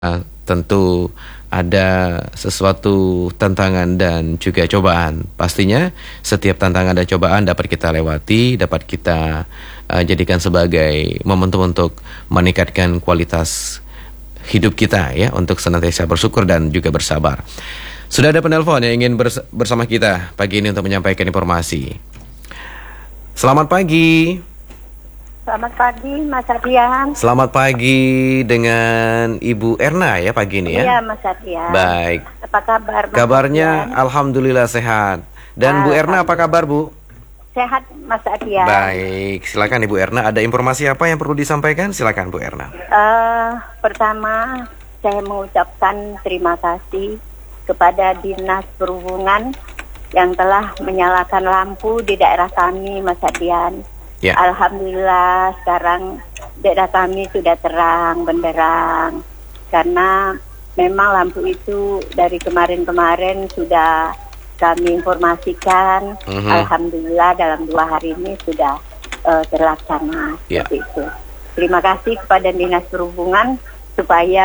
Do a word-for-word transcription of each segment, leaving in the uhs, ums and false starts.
Uh, tentu ada sesuatu tantangan dan juga cobaan. Pastinya setiap tantangan dan cobaan dapat kita lewati, dapat kita uh, jadikan sebagai momentum untuk meningkatkan kualitas hidup kita ya, untuk senantiasa bersyukur dan juga bersabar. Sudah ada penelpon yang ingin bers- bersama kita pagi ini untuk menyampaikan informasi. Selamat pagi. Selamat pagi Mas Ardian. Selamat pagi dengan Ibu Erna ya pagi ini ya. Iya Mas Ardian. Baik. Apa kabar Mas Kabarnya Ardian? Alhamdulillah sehat. Dan Bu Erna apa kabar Bu? Sehat Mas Ardian. Baik, silakan Ibu Erna, ada informasi apa yang perlu disampaikan? Silakan Bu Erna. Uh, pertama saya mengucapkan terima kasih kepada Dinas Perhubungan yang telah menyalakan lampu di daerah kami Mas Ardian. Ya. Alhamdulillah sekarang daerah kami sudah terang benderang, karena memang lampu itu dari kemarin-kemarin sudah kami informasikan. Mm-hmm. Alhamdulillah dalam dua hari ini sudah uh, terlaksana. Ya. Seperti itu. Terima kasih kepada Dinas Perhubungan supaya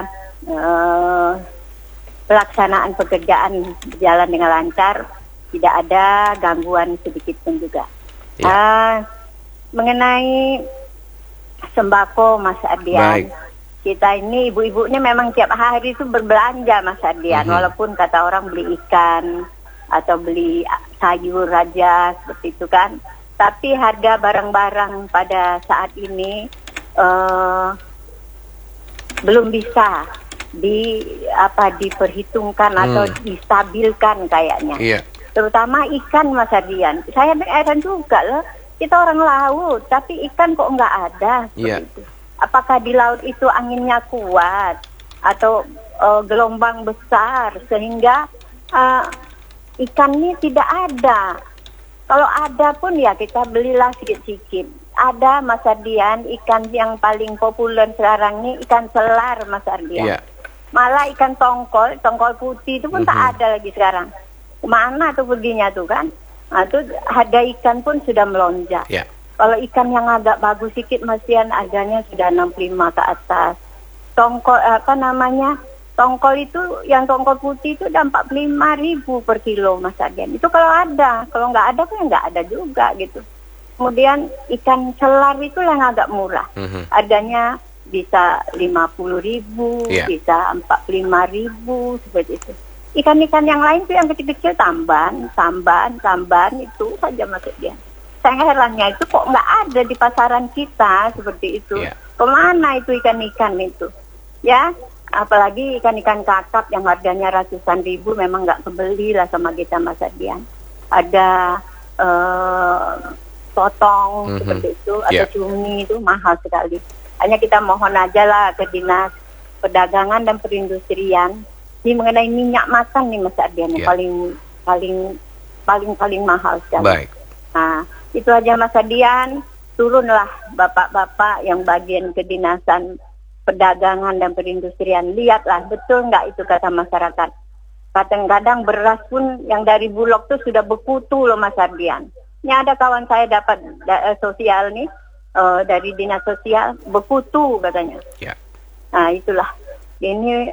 uh, pelaksanaan pekerjaan berjalan dengan lancar, tidak ada gangguan sedikit pun juga. Ya. Uh, Mengenai sembako Mas Ardian, Baik. Kita ini ibu-ibu ini memang tiap hari itu berbelanja Mas Ardian, mm-hmm. walaupun kata orang beli ikan atau beli sayur aja seperti itu kan, tapi harga barang-barang pada saat ini uh, belum bisa di apa diperhitungkan mm. atau distabilkan kayaknya. Yeah. Terutama ikan Mas Ardian, saya heran juga loh. Kita orang laut, tapi ikan kok nggak ada. Yeah. Itu. Apakah di laut itu anginnya kuat atau uh, gelombang besar sehingga uh, ikan ini tidak ada? Kalau ada pun ya kita belilah sedikit-sedikit. Ada Mas Ardian, ikan yang paling populer sekarang ini ikan selar Mas Ardian. Yeah. Malah ikan tongkol, tongkol putih itu pun mm-hmm. tak ada lagi sekarang. Kemana tuh perginya tuh kan? Nah, itu harga ikan pun sudah melonjak. Yeah. Kalau ikan yang agak bagus sedikit Masian harganya sudah enam puluh lima ke atas. Tongkol apa namanya? Tongkol itu yang tongkol putih itu udah empat puluh lima ribu per kilo Mas Ardian. Itu kalau ada, kalau nggak ada pun nggak ada juga gitu. Kemudian ikan selar itu yang agak murah. Mm-hmm. Harganya bisa lima puluh ribu, yeah. bisa empat puluh lima ribu seperti itu. Ikan-ikan yang lain tuh yang kecil-kecil tamban, tamban, tamban itu saja maksudnya. Saya herannya itu kok nggak ada di pasaran kita seperti itu. Yeah. Kemana itu ikan-ikan itu? Ya, apalagi ikan-ikan kakap yang harganya ratusan ribu memang nggak kebeli lah sama kita Mas Ardian. Ada uh, totong mm-hmm. seperti itu, yeah. atau cumi itu mahal sekali. Hanya kita mohon aja lah ke Dinas Perdagangan dan Perindustrian. Ini mengenai minyak makan nih Mas Ardian yang yeah. paling paling paling paling mahal sekali. Baik. Nah, itu aja Mas Ardian, turunlah bapak-bapak yang bagian kedinasan perdagangan dan perindustrian, lihatlah betul nggak itu kata masyarakat. Kadang-kadang beras pun yang dari Bulog tuh sudah berkutu loh Mas Ardian. Ini ada kawan saya dapat da- sosial nih uh, dari dinas sosial berkutu katanya. Yeah. Nah, itulah ini.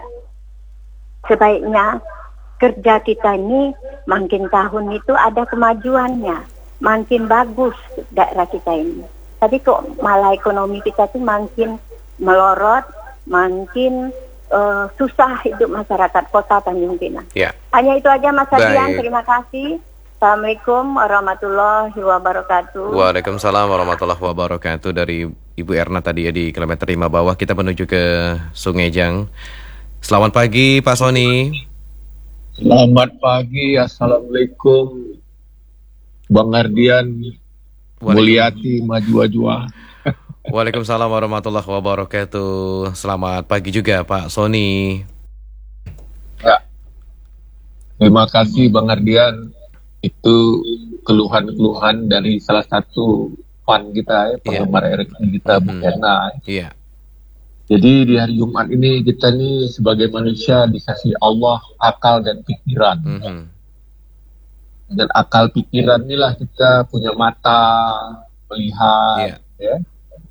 Sebaiknya kerja kita ini makin tahun itu ada kemajuannya, makin bagus daerah kita ini. Tapi kok malah ekonomi kita tuh makin melorot, makin uh, susah hidup masyarakat kota Tanjung Pinang. Ya. Hanya itu aja Mas Ardian, terima kasih. Assalamualaikum warahmatullahi wabarakatuh. Waalaikumsalam warahmatullahi wabarakatuh. Dari Ibu Erna tadi ya di kilometer lima bawah, kita menuju ke Sungai Jang. Selamat pagi Pak Sony. Selamat pagi, Assalamualaikum Bang Ardian, Mulyati, Maju-Ajwa. Waalaikumsalam warahmatullahi wabarakatuh. Selamat pagi juga Pak Sony. Ya. Terima kasih Bang Ardian. Itu keluhan-keluhan dari salah satu fan kita ya, penggemar yeah. R X kita, Bu Erna. Iya. Jadi di hari Jumat ini kita nih sebagai manusia dikasih Allah akal dan pikiran. Mm-hmm. Dan akal pikiran inilah kita punya mata melihat, yeah. ya.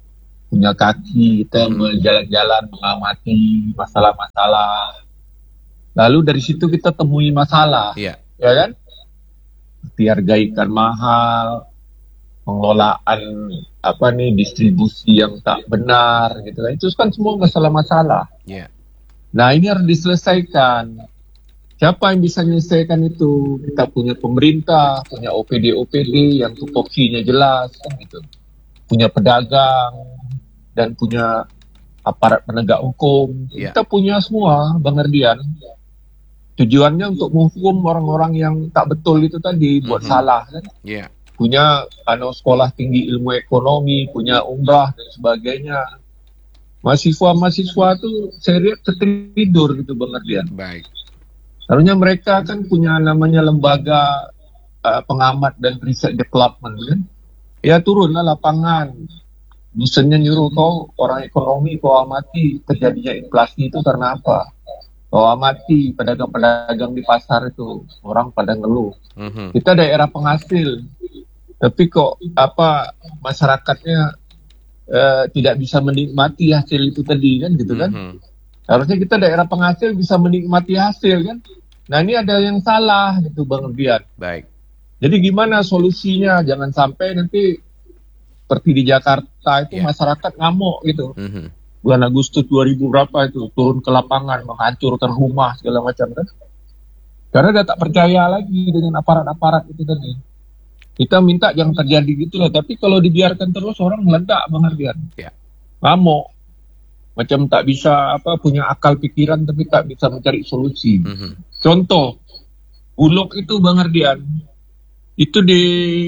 punya kaki, kita Hmm. berjalan-jalan mengamati masalah-masalah. Lalu dari situ kita temui masalah, Iya. ya kan? Seperti harga ikan mahal, pengelolaan apa nih distribusi yang tak benar, gitu kan? Itu kan semua masalah-masalah. Iya. Nah ini harus diselesaikan. Siapa yang bisa menyelesaikan itu? Kita punya pemerintah, punya O P D O P D yang tupoksinya jelas, kan gitu. Punya pedagang dan punya aparat penegak hukum. Iya. Kita punya semua, Bang Ardian. Tujuannya untuk menghukum orang-orang yang tak betul itu tadi, buat Mhm. salah kan. Iya. Punya ano, sekolah tinggi ilmu ekonomi, punya umrah dan sebagainya. Mahasiswa-mahasiswa tuh saya lihat tertidur gitu Bang Ardian. Baik. Harusnya mereka kan punya namanya lembaga uh, pengamat dan riset development kan. Ya turunlah lapangan. Dosennya nyuruh kau orang ekonomi kau amati terjadinya inflasi itu karena apa? Kau amati pedagang-pedagang di pasar itu orang pada ngeluh. Mhm. Kita daerah penghasil, tapi kok apa masyarakatnya eh, tidak bisa menikmati hasil itu tadi kan gitu kan? Mhm. Harusnya kita daerah penghasil bisa menikmati hasil kan? Nah ini ada yang salah gitu Bang Ardian. Baik. Jadi gimana solusinya? Jangan sampai nanti seperti di Jakarta itu Ya. masyarakat ngamuk gitu. Mhm. Bulan Agustus dua ribu berapa itu turun ke lapangan menghancurkan rumah segala macam kan? Karena dia tak percaya lagi dengan aparat-aparat itu tadi. Kita minta jangan terjadi gitu lah. Tapi kalau dibiarkan terus orang meledak Bang Ardian. Ya. Ngamuk. Macam tak bisa apa punya akal pikiran tapi tak bisa mencari solusi. Mhm. Contoh, Bulog itu Bang Ardian, itu di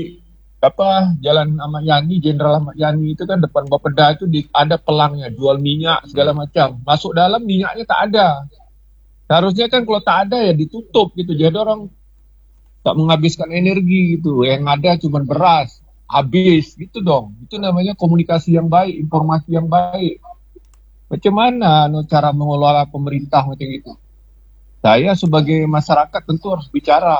apa Jalan Ahmad Yani, Jenderal Ahmad Yani itu kan depan Bapeda itu di, ada pelangnya, jual minyak segala macam. Masuk dalam minyaknya tak ada. Seharusnya kan kalau tak ada ya ditutup gitu. Jadi orang tak menghabiskan energi gitu. Yang ada cuma beras, habis gitu dong. Itu namanya komunikasi yang baik, informasi yang baik. Macam mana no, cara mengelola pemerintah macam itu? Saya sebagai masyarakat tentu harus bicara,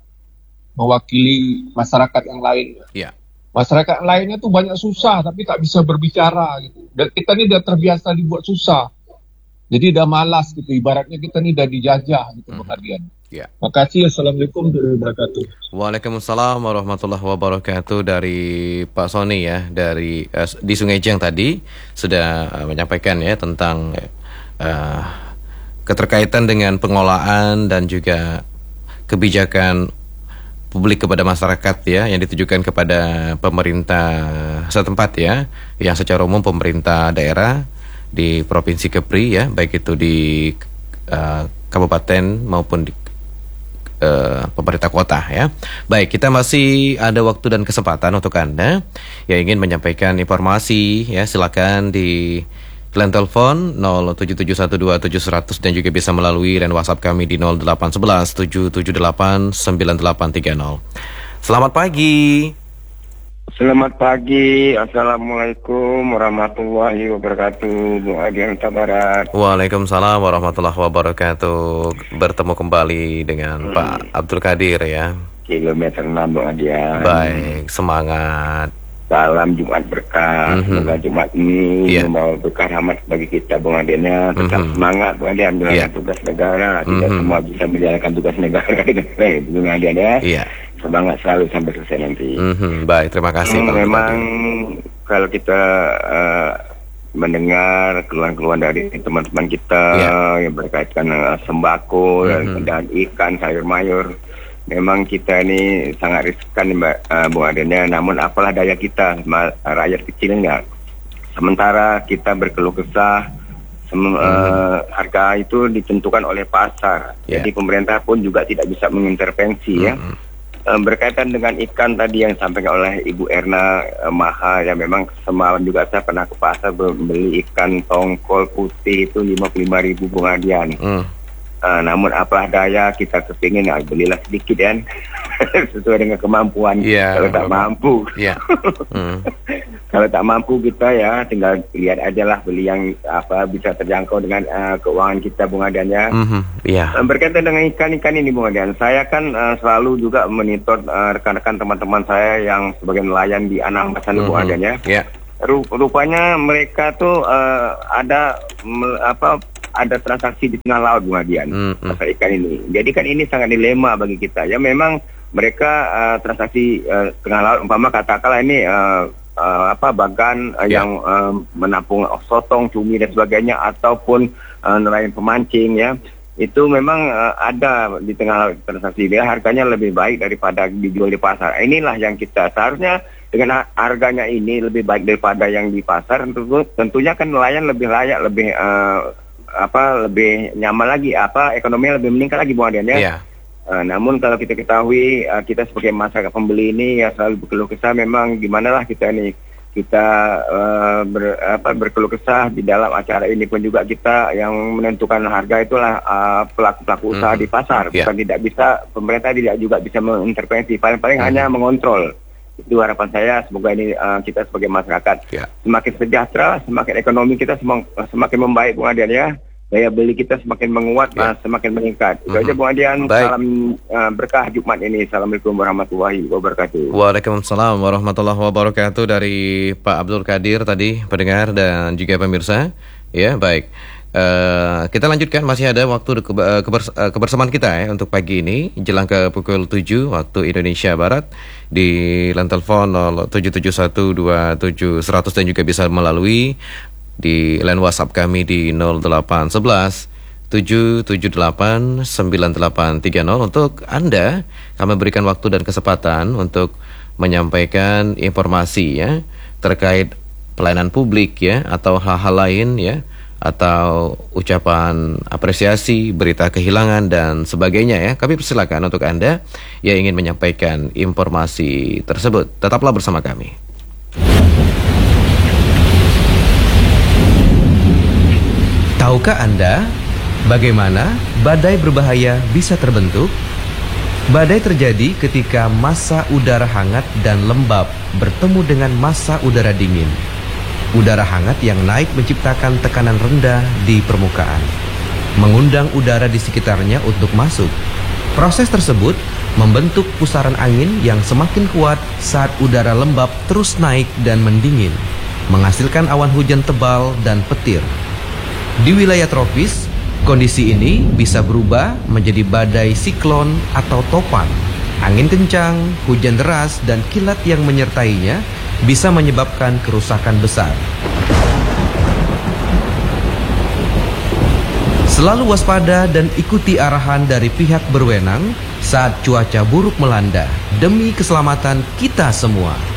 mewakili masyarakat yang lain. Ya. Masyarakat yang lainnya tuh banyak susah tapi tak bisa berbicara gitu. Dan kita ini udah terbiasa dibuat susah. Jadi udah malas gitu. Ibaratnya kita ini udah dijajah gitu Bang Ardian. Ya. Makasih. Assalamualaikum warahmatullahi wabarakatuh. Waalaikumsalam warahmatullahi wabarakatuh dari Pak Sony ya, dari eh, di Sungai Jang tadi sudah eh, menyampaikan ya tentang eh, keterkaitan dengan pengolahan dan juga kebijakan publik kepada masyarakat ya yang ditujukan kepada pemerintah setempat ya, yang secara umum pemerintah daerah di Provinsi Kepri ya, baik itu di uh, kabupaten maupun di uh, pemerintah kota ya. Baik, kita masih ada waktu dan kesempatan untuk Anda yang ingin menyampaikan informasi ya, silakan di line telepon nol tujuh tujuh satu dua tujuh seratus dan juga bisa melalui line WhatsApp kami di nol delapan satu satu tujuh tujuh delapan sembilan delapan tiga nol. Selamat pagi. Selamat pagi. Assalamualaikum warahmatullahi wabarakatuh. Bung Adian Tabarat. Waalaikumsalam warahmatullahi wabarakatuh. Bertemu kembali dengan hmm. Pak Abdul Qadir ya. Kilometer enam Bung Adian. Baik, semangat. Salam Jumat berkah. Mm-hmm. Semoga Jumat ini yeah. membawa berkah rahmat bagi kita Bung Adian ya. Tetap mm-hmm. semangat Bung Adian dengan yeah. tugas negara. Tidak mm-hmm. semua bisa menjalankan tugas negara dengan baik Bung Adian ya. Yeah. Semangat selalu sampai selesai nanti. Mm-hmm. Baik, terima kasih. Hmm, memang kalau kita uh, mendengar keluhan-keluhan dari teman-teman kita yeah. yang berkaitan dengan sembako mm-hmm. dan ikan, sayur mayur, memang kita ini sangat riskan Mbak uh, Bung Aden. Namun apalah daya kita, rakyat kecilnya. Sementara kita berkeluh kesah, sem- mm-hmm. uh, harga itu ditentukan oleh pasar. Yeah. Jadi pemerintah pun juga tidak bisa mengintervensi mm-hmm. ya. Berkaitan dengan ikan tadi yang disampaikan oleh Ibu Erna eh, mahal ya, memang semalam juga saya pernah ke pasar beli ikan tongkol putih itu lima puluh lima ribu Bung Adian. Mm. Uh, namun apalah daya kita kepingin ya, belilah sedikit kan sesuai dengan kemampuan. Yeah, kalau tak mampu yeah. mm. Kalau tak mampu kita ya tinggal lihat aja lah beli yang apa bisa terjangkau dengan uh, keuangan kita Bung Adian ya. Mm-hmm. Yeah. Uh, berkaitan dengan ikan-ikan ini Bung Adian, saya kan uh, selalu juga monitor uh, rekan-rekan teman-teman saya yang sebagai nelayan di Anambas mm-hmm. Bung Adian ya. Yeah. rupanya mereka tuh uh, ada me, apa ada transaksi di tengah laut, Bung Adian, mm-hmm. pasar ikan ini. Jadi kan ini sangat dilema bagi kita. Ya memang mereka uh, transaksi uh, tengah laut, umpama katakanlah ini uh, uh, apa bagan uh, yeah. yang uh, menampung sotong, cumi dan sebagainya, ataupun uh, nelayan pemancing ya. Itu memang uh, ada di tengah laut transaksi, dia harganya lebih baik daripada dijual di pasar. Inilah yang kita seharusnya dengan harganya ini lebih baik daripada yang di pasar. Tentu, tentunya kan nelayan lebih layak, lebih uh, apa lebih nyaman lagi, apa ekonominya lebih meningkat lagi, Bung Adian ya. Yeah. Uh, namun kalau kita ketahui uh, kita sebagai masyarakat pembeli ini ya selalu berkeluh kesah, memang gimana lah kita ini kita uh, ber, apa, berkeluh kesah di dalam acara ini pun juga kita yang menentukan harga itulah uh, pelaku-pelaku usaha mm-hmm. di pasar. Yeah. Bukan tidak bisa, pemerintah tidak juga bisa mengintervensi, paling-paling mm-hmm. hanya mengontrol. Itu harapan saya, semoga ini uh, kita sebagai masyarakat yeah. semakin sejahtera, semakin ekonomi kita semang, semakin membaik, Bung Adian ya. Daya beli kita semakin menguat, yeah. uh, semakin meningkat. Itu mm-hmm. aja, Bung Adian. Baik. Salam uh, berkah Jumat ini. Assalamualaikum warahmatullahi wabarakatuh. Waalaikumsalam warahmatullahi wabarakatuh dari Pak Abdul Qadir tadi, pendengar dan juga pemirsa. Ya, baik. Uh, kita lanjutkan, masih ada waktu ke, uh, kebers uh, kebersamaan kita ya untuk pagi ini jelang ke pukul tujuh waktu Indonesia Barat di line telepon nol tujuh tujuh satu dua tujuh seratus dan juga bisa melalui di line WhatsApp kami di nol delapan satu satu tujuh tujuh delapan sembilan delapan tiga nol. Untuk Anda kami berikan waktu dan kesempatan untuk menyampaikan informasi ya terkait pelayanan publik ya atau hal-hal lain ya, atau ucapan apresiasi, berita kehilangan dan sebagainya ya. Kami persilakan untuk Anda yang ingin menyampaikan informasi tersebut. Tetaplah bersama kami. Tahukah Anda bagaimana badai berbahaya bisa terbentuk? Badai terjadi ketika massa udara hangat dan lembab bertemu dengan massa udara dingin. Udara hangat yang naik menciptakan tekanan rendah di permukaan, mengundang udara di sekitarnya untuk masuk. Proses tersebut membentuk pusaran angin yang semakin kuat saat udara lembab terus naik dan mendingin, menghasilkan awan hujan tebal dan petir. Di wilayah tropis, kondisi ini bisa berubah menjadi badai siklon atau topan. Angin kencang, hujan deras, dan kilat yang menyertainya bisa menyebabkan kerusakan besar. Selalu waspada dan ikuti arahan dari pihak berwenang saat cuaca buruk melanda demi keselamatan kita semua.